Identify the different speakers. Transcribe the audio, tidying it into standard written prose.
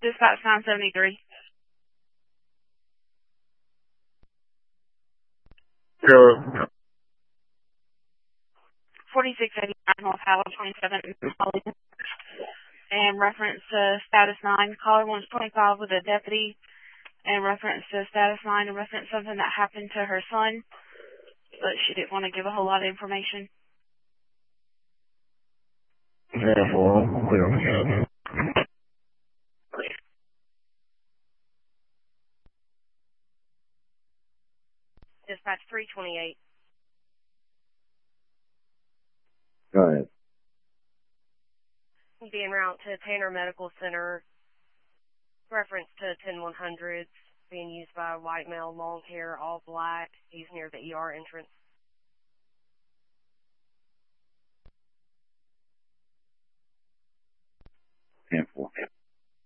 Speaker 1: Dispatch 973.
Speaker 2: Yeah.
Speaker 1: 4689 North Highway 27 and reference to status 9. Caller 125 with a deputy and reference to status 9 and reference something that happened to her son, but she didn't want to give a whole lot of information.
Speaker 2: Yeah, well,
Speaker 3: Dispatch 328.
Speaker 2: go ahead.
Speaker 3: Being route to Tanner Medical Center. Reference to 10100s being used by a white male, long hair, all black. He's near the ER entrance.